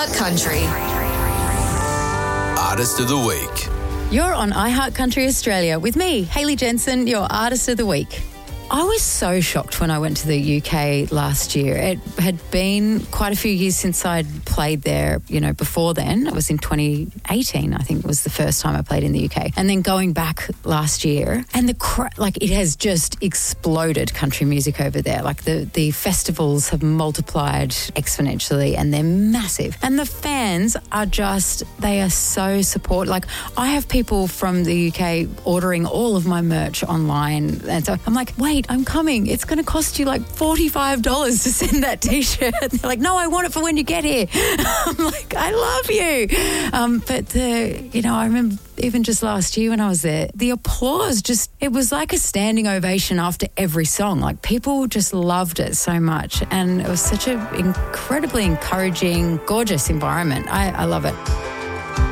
iHeart Country. Artist of the Week. You're on iHeart Country Australia with me, Hayley Jensen, your Artist of the Week. I was so shocked when I went to the UK last year. It had been quite a few years since I'd played there, before then. It was in 2018, I think, was the first time I played in the UK. And then going back last year, and it has just exploded, country music over there. Like the festivals have multiplied exponentially and they're massive. And the fans are they are so supportive. Like, I have people from the UK ordering all of my merch online. And so I'm like, wait, I'm coming. It's going to cost you like $45 to send that T-shirt. They're like, no, I want it for when you get here. I'm like, I love you. But I remember even just last year when I was there, the applause it was like a standing ovation after every song. Like, people just loved it so much. And it was such an incredibly encouraging, gorgeous environment. I love it.